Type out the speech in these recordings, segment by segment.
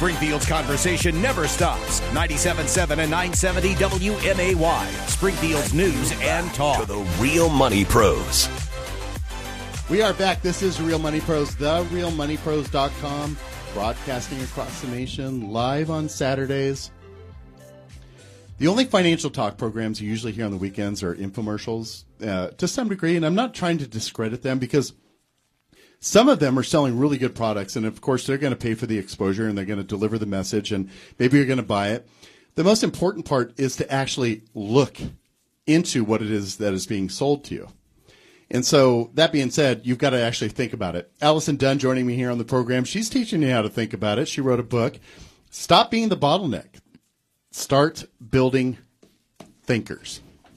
Springfield's conversation never stops. 97.7 and 970 WMAY. Springfield's news and talk. To the Real Money Pros. We are back. This is Real Money Pros, therealmoneypros.com, broadcasting across the nation, live on Saturdays. The only financial talk programs you usually hear on the weekends are infomercials to some degree, and I'm not trying to discredit them because some of them are selling really good products, and of course they're going to pay for the exposure and they're going to deliver the message, and maybe you're going to buy it. The most important part is to actually look into what it is that is being sold to you. And so that being said, you've got to actually think about it. Allison Dunn joining me here on the program. She's teaching you how to think about it. She wrote a book, Stop Being the Bottleneck. Start Building Thinkers.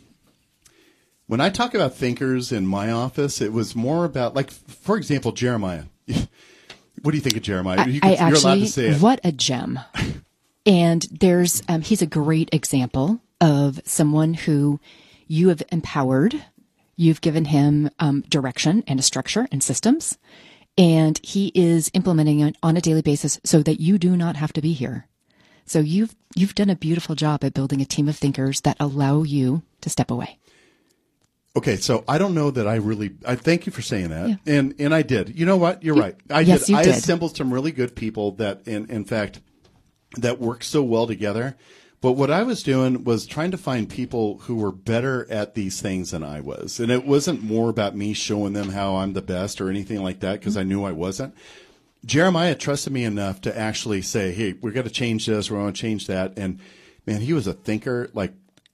When I talk about thinkers in my office, it was more about, like, for example, Jeremiah. What do you think of Jeremiah? You're allowed to say it. What a gem. And there's he's a great example of someone who you have empowered. You've given him direction and a structure and systems, and he is implementing it on a daily basis so that you do not have to be here. So you've done a beautiful job at building a team of thinkers that allow you to step away. Okay, so I don't know that I thank you for saying that. Yeah. And I did. You know what? You're right. I did. I assembled some really good people that, in fact, that work so well together. But what I was doing was trying to find people who were better at these things than I was. And it wasn't more about me showing them how I'm the best or anything like that, because I knew I wasn't. Jeremiah trusted me enough to actually say, hey, we're going to change this, we're going to change that. And, man, he was a thinker. Like,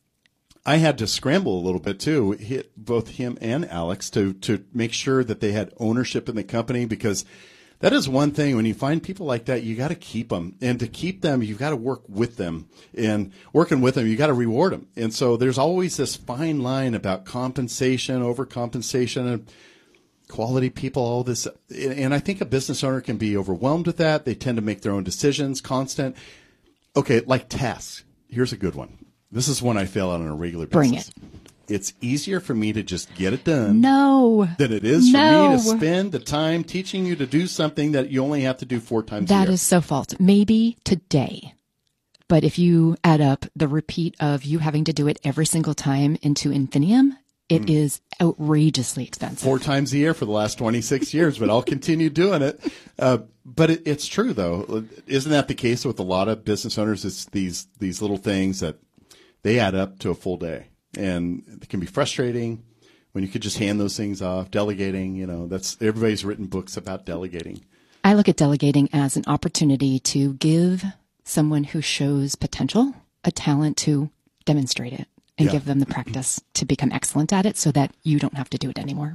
I had to scramble a little bit, too, both him and Alex, to make sure that they had ownership in the company, because that is one thing. When you find people like that, you got to keep them. And to keep them, you've got to work with them. And working with them, you got to reward them. And so there's always this fine line about compensation, overcompensation, and quality people, all this. And I think a business owner can be overwhelmed with that. They tend to make their own decisions, constant. Okay, like tasks. Here's a good one. This is one I fail at on a regular basis. Bring it. It's easier for me to just get it done than it is for me to spend the time teaching you to do something that you only have to do 4 times a year. That is so false. Maybe today. But if you add up the repeat of you having to do it every single time into infinitum, it is outrageously expensive. 4 times a year for the last 26 years, but I'll continue doing it. But it's true, though. Isn't that the case with a lot of business owners? It's these little things that they add up to a full day. And it can be frustrating when you could just hand those things off. Delegating, everybody's written books about delegating. I look at delegating as an opportunity to give someone who shows potential a talent to demonstrate it and give them the practice to become excellent at it so that you don't have to do it anymore.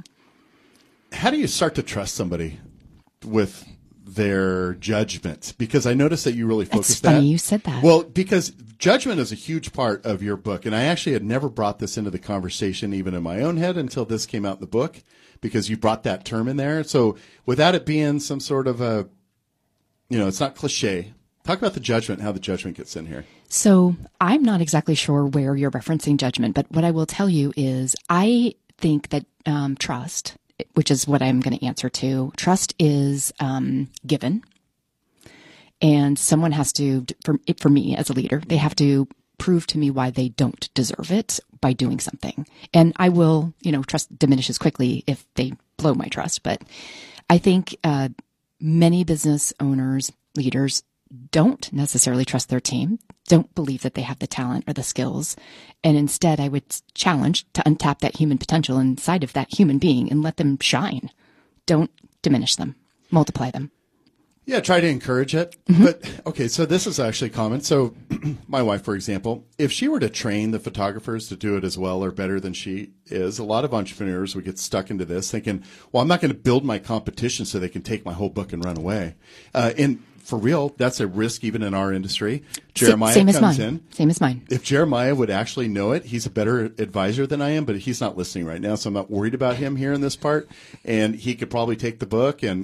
How do you start to trust somebody with their judgment? Because I noticed that you really focused that. It's funny you said that. Well, because judgment is a huge part of your book, and I actually had never brought this into the conversation even in my own head until this came out in the book, because you brought that term in there. So without it being some sort of a, it's not cliche. Talk about the judgment, how the judgment gets in here. So I'm not exactly sure where you're referencing judgment, but what I will tell you is I think that trust, which is what I'm going to answer to, trust is given. And someone has to, for me as a leader, they have to prove to me why they don't deserve it by doing something. And I will, trust diminishes quickly if they blow my trust. But I think many business owners, leaders, don't necessarily trust their team, don't believe that they have the talent or the skills. And instead, I would challenge to untap that human potential inside of that human being and let them shine. Don't diminish them, multiply them. Yeah, try to encourage it. Mm-hmm. But, okay, so this is actually common. So my wife, for example, if she were to train the photographers to do it as well or better than she is, a lot of entrepreneurs would get stuck into this thinking, well, I'm not going to build my competition so they can take my whole book and run away. And for real, that's a risk even in our industry. Jeremiah comes in. Same as mine. If Jeremiah would actually know it, he's a better advisor than I am, but he's not listening right now, so I'm not worried about him here in this part. And he could probably take the book, and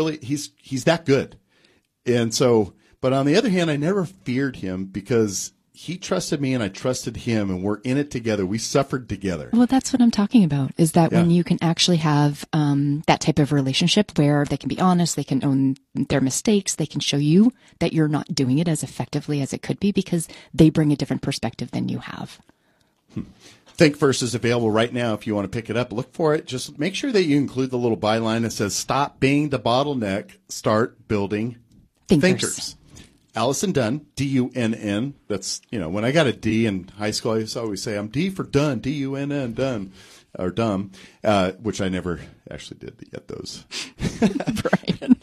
he's that good. And so, but on the other hand, I never feared him because he trusted me and I trusted him, and we're in it together. We suffered together. Well, that's what I'm talking about, is that when Yeah. you can actually have that type of relationship where they can be honest, they can own their mistakes, they can show you that you're not doing it as effectively as it could be because they bring a different perspective than you have. Think First is available right now. If you want to pick it up, look for it. Just make sure that you include the little byline that says, "Stop being the bottleneck, start building thinkers." Allison Dunn, D-U-N-N. That's, when I got a D in high school, I used to always say, I'm D for done, D-U-N-N, done, or dumb, which I never actually did get those. Brian.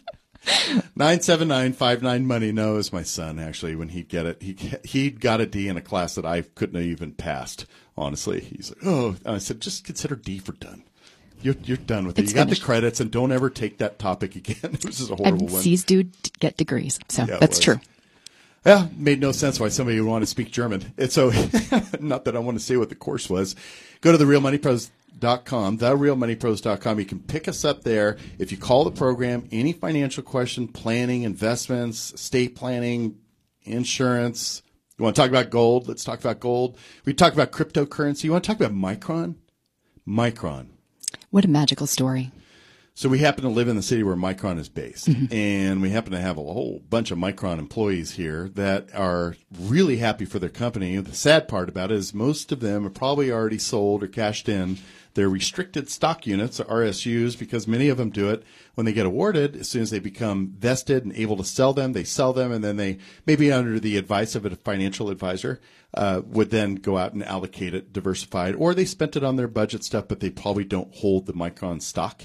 97959 No, it was my son, actually, when he'd get it. He got a D in a class that I couldn't have even passed, honestly. He's like, oh, and I said, just consider D for done. You're done with it. It's You got finished. the credits, and don't ever take that topic again. It was just a horrible And one. C's do get degrees. So Yeah, it that's was. true. Yeah, made no sense why somebody would want to speak German. And so, not that I want to say what the course was. Go to therealmoneypros.com, therealmoneypros.com. You can pick us up there. If you call the program, any financial question, planning, investments, estate planning, insurance. You want to talk about gold? Let's talk about gold. We talk about cryptocurrency. You want to talk about Micron? Micron. What a magical story. So we happen to live in the city where Micron is based, and we happen to have a whole bunch of Micron employees here that are really happy for their company. The sad part about it is most of them are probably already sold or cashed in their restricted stock units, or RSUs, because many of them do it when they get awarded. As soon as they become vested and able to sell them, they sell them, and then they, maybe under the advice of a financial advisor, would then go out and allocate it diversified, or they spent it on their budget stuff, but they probably don't hold the Micron stock.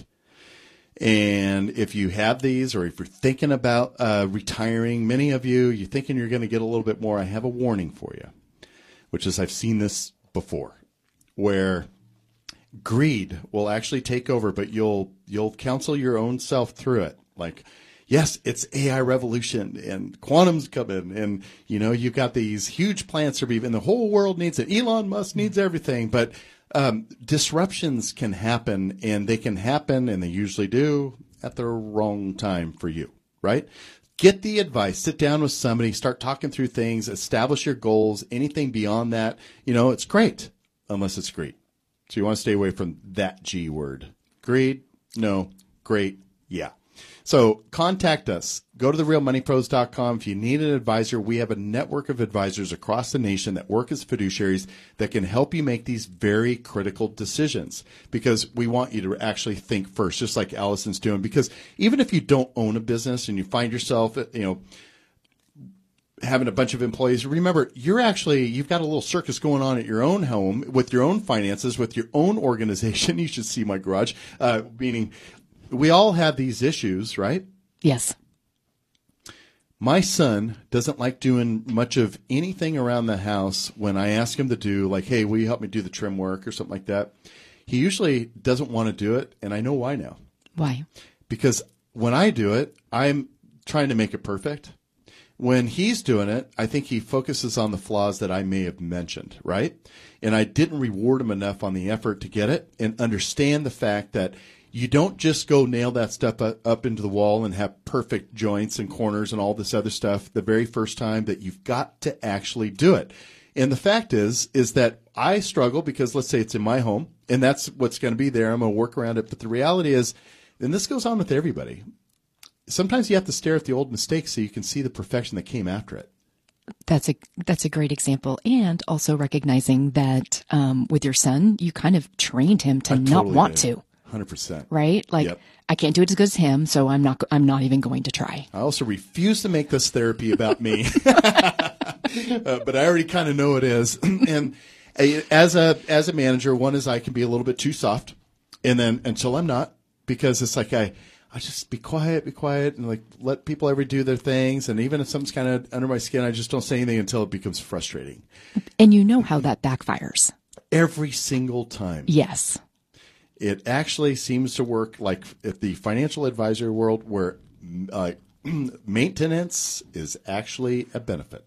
And if you have these, or if you're thinking about retiring, many of you, you're thinking you're going to get a little bit more, I have a warning for you, which is I've seen this before, where greed will actually take over, but you'll counsel your own self through it. Like, yes, it's AI revolution and quantum's coming, and you've got these huge plants to be, and the whole world needs it. Elon Musk needs everything, but disruptions can happen, and they can happen, and they usually do, at the wrong time for you, right? Get the advice. Sit down with somebody. Start talking through things. Establish your goals. Anything beyond that, it's great, unless it's greed. So you want to stay away from that G word. Greed? No. Great? Yeah. So contact us. Go to therealmoneypros.com. If you need an advisor, we have a network of advisors across the nation that work as fiduciaries that can help you make these very critical decisions, because we want you to actually think first, just like Allison's doing. Because even if you don't own a business and you find yourself, having a bunch of employees, remember, you've got a little circus going on at your own home with your own finances, with your own organization. You should see my garage, meaning we all have these issues, right? Yes. My son doesn't like doing much of anything around the house when I ask him to do, like, hey, will you help me do the trim work or something like that? He usually doesn't want to do it, and I know why now. Why? Because when I do it, I'm trying to make it perfect. When he's doing it, I think he focuses on the flaws that I may have mentioned, right? And I didn't reward him enough on the effort to get it and understand the fact that you don't just go nail that stuff up into the wall and have perfect joints and corners and all this other stuff the very first time. That you've got to actually do it. And the fact is that I struggle because, let's say it's in my home, and that's what's going to be there. I'm going to work around it. But the reality is, and this goes on with everybody, sometimes you have to stare at the old mistakes so you can see the perfection that came after it. That's a great example. And also recognizing that with your son, you kind of trained him to not totally want did. to. 100%. Right? Like, Yep. I can't do it as good as him, so I'm not even going to try. I also refuse to make this therapy about me, but I already kind of know it is. And as a manager, one is I can be a little bit too soft, and then until I'm not, because it's like I just be quiet, and like let people ever do their things. And even if something's kind of under my skin, I just don't say anything until it becomes frustrating. And you know how that backfires. Every single time. Yes. It actually seems to work like if the financial advisor world where maintenance is actually a benefit.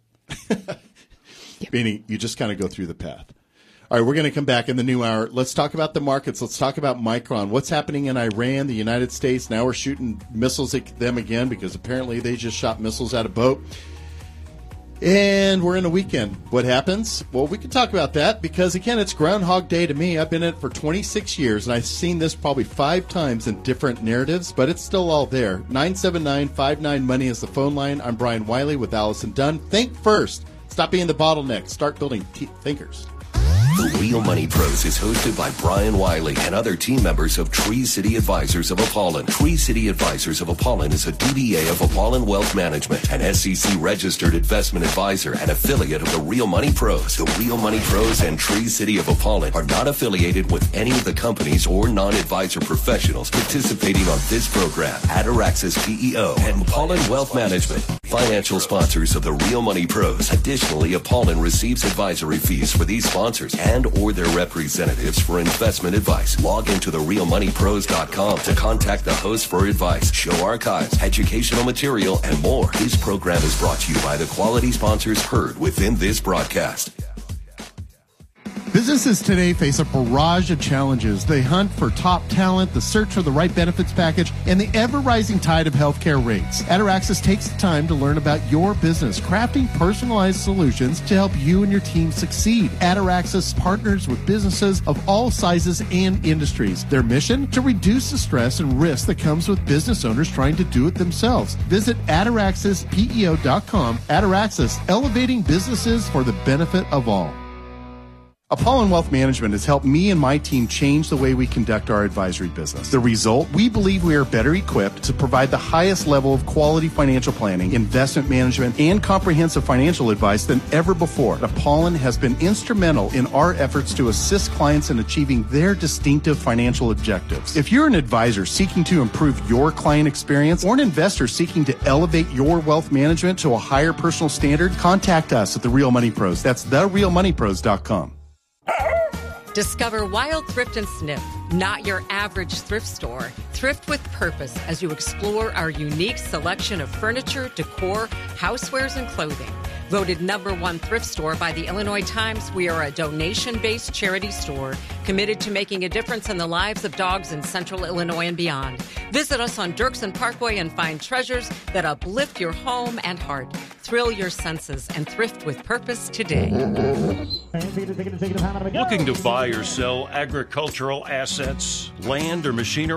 Yep. Meaning you just kind of go through the path. All right, we're going to come back in the new hour. Let's talk about the markets. Let's talk about Micron. What's happening in Iran, the United States? Now we're shooting missiles at them again because apparently they just shot missiles at a boat. And we're in a weekend. What happens? Well, we can talk about that because, again, it's Groundhog Day to me. I've been in it for 26 years, and I've seen this probably 5 times in different narratives, but it's still all there. 979-59-MONEY is the phone line. I'm Brian Wiley with Allison Dunn. Think first. Stop being the bottleneck. Start building thinkers. The Real Money Pros is hosted by Brian Wiley and other team members of Tree City Advisors of Apollon. Tree City Advisors of Apollon is a DBA of Apollon Wealth Management, an SEC-registered investment advisor and affiliate of the Real Money Pros. The Real Money Pros and Tree City of Apollon are not affiliated with any of the companies or non-advisor professionals participating on this program. Ataraxis PEO and Apollon Wealth Management, financial sponsors of the Real Money Pros. Additionally, Apollon receives advisory fees for these sponsors and or their representatives for investment advice. Log into therealmoneypros.com to contact the host for advice, show archives, educational material, and more. This program is brought to you by the quality sponsors heard within this broadcast. Businesses today face a barrage of challenges. They hunt for top talent, the search for the right benefits package, and the ever-rising tide of healthcare rates. Ataraxis takes the time to learn about your business, crafting personalized solutions to help you and your team succeed. Ataraxis partners with businesses of all sizes and industries. Their mission? To reduce the stress and risk that comes with business owners trying to do it themselves. Visit ataraxispeo.com. Ataraxis, elevating businesses for the benefit of all. Apollon Wealth Management has helped me and my team change the way we conduct our advisory business. The result? We believe we are better equipped to provide the highest level of quality financial planning, investment management, and comprehensive financial advice than ever before. Apollon has been instrumental in our efforts to assist clients in achieving their distinctive financial objectives. If you're an advisor seeking to improve your client experience or an investor seeking to elevate your wealth management to a higher personal standard, contact us at The Real Money Pros. That's therealmoneypros.com. Discover Wild Thrift and Sniff, not your average thrift store. Thrift with purpose as you explore our unique selection of furniture, decor, housewares, and clothing. Voted #1 thrift store by the Illinois Times, we are a donation-based charity store committed to making a difference in the lives of dogs in central Illinois and beyond. Visit us on Dirksen Parkway and find treasures that uplift your home and heart. Thrill your senses and thrift with purpose today. Looking to buy or sell agricultural assets, land, or machinery?